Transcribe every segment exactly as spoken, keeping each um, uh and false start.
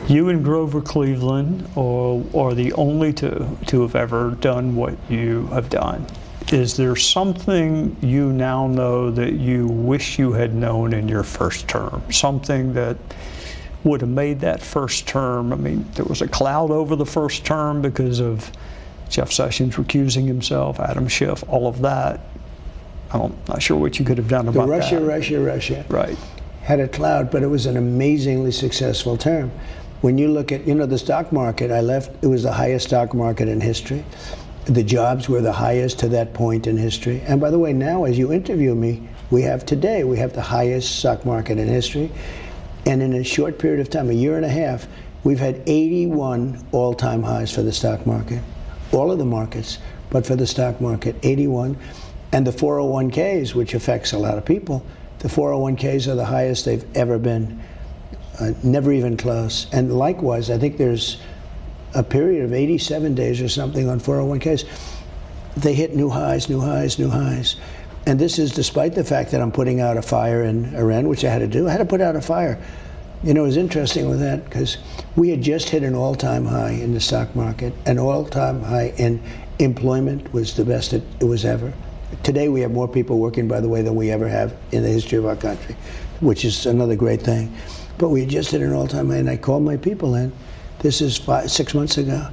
You and Grover Cleveland are, are the only two to have ever done what you have done. Is there something you now know that you wish you had known in your first term? Something that would have made that first term, I mean, there was a cloud over the first term because of Jeff Sessions recusing himself, Adam Schiff, all of that. I'm not sure what you could have done about the Russia, that. Russia, Russia. Right. Had a cloud, but it was an amazingly successful term. When you look at, you know, the stock market, I left, it was the highest stock market in history. The jobs were the highest to that point in history. And by the way, now as you interview me, we have today, we have the highest stock market in history. And in a short period of time, a year and a half, we've had eighty-one all-time highs for the stock market. All of the markets, but for the stock market, eighty-one. And the four oh one Ks, which affects a lot of people, the four oh one Ks are the highest they've ever been. Uh, never even close. And likewise, I think there's a period of eighty-seven days or something on four oh one Ks. They hit new highs, new highs, new highs. And this is despite the fact that I'm putting out a fire in Iran, which I had to do. I had to put out a fire. You know, it was interesting with that because we had just hit an all-time high in the stock market. An all-time high in employment was the best it, it was ever. Today we have more people working, by the way, than we ever have in the history of our country, which is another great thing. But we just hit an all-time high, and I called my people in. This is five, six months ago.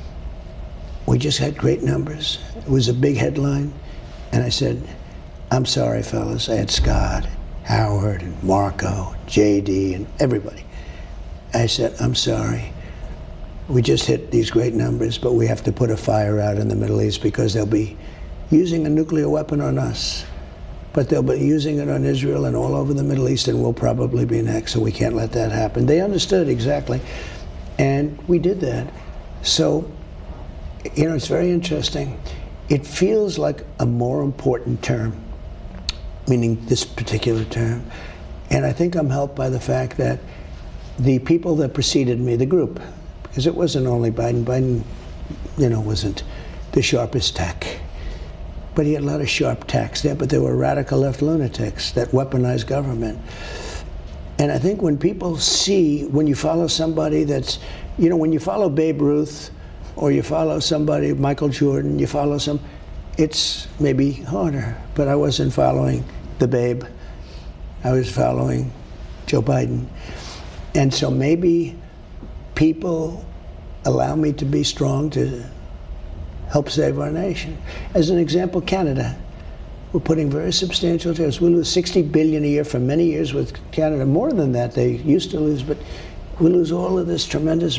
We just had great numbers. It was a big headline. And I said, I'm sorry, fellas. I had Scott, Howard, and Marco, J D, and everybody. I said, I'm sorry. We just hit these great numbers, but we have to put a fire out in the Middle East because they'll be using a nuclear weapon on us. But they'll be using it on Israel and all over the Middle East, and we'll probably be next, so we can't let that happen. They understood exactly, and we did that. So, you know, it's very interesting. It feels like a more important term, meaning this particular term, and I think I'm helped by the fact that the people that preceded me, the group, because it wasn't only Biden, Biden, you know, wasn't the sharpest tack. But he had a lot of sharp tacks there, but there were radical left lunatics that weaponized government. And I think when people see, when you follow somebody that's, you know, when you follow Babe Ruth, or you follow somebody, Michael Jordan, you follow some, it's maybe harder. But I wasn't following the Babe. I was following Joe Biden. And so maybe people allow me to be strong to help save our nation. As an example, Canada. We're putting very substantial tariffs. We lose sixty billion dollars a year for many years with Canada. More than that they used to lose, but we lose all of this tremendous